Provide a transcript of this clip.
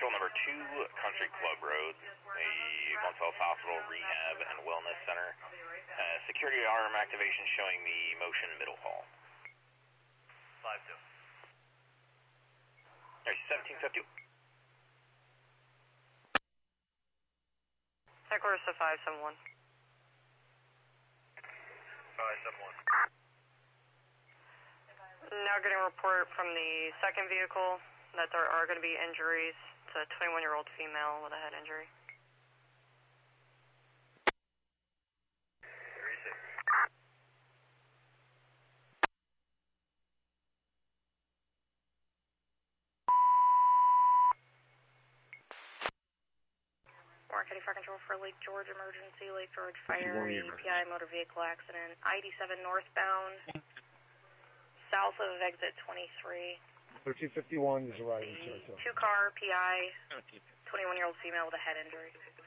Patrol number 2, Country Club Road, the Gonzales Hospital Rehab and Wellness Center. Security alarm activation showing the motion middle hall. 5-2. There's 1750. Headquarters to 571. 571. Now getting a report from the second vehicle that there are going to be injuries. It's a 21-year-old female with a head injury. 36. Warren County Fire Control for Lake George emergency, Lake George Fire, EPI motor vehicle accident, ID7 northbound, south of exit 23. 1351 is arriving. Two-car PI, 21-year-old female with a head injury.